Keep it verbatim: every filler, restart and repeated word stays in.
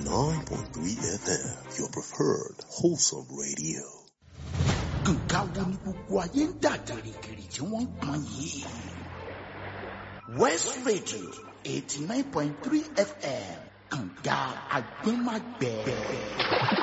nine point three F M, your preferred wholesome radio. Nǹkan wo ni gbogbo ayé ń dà gìrìgìrì tí wọ́n ń pọn yìí? West Radio eighty nine point three F M, kànga agbẹ́magbẹ́.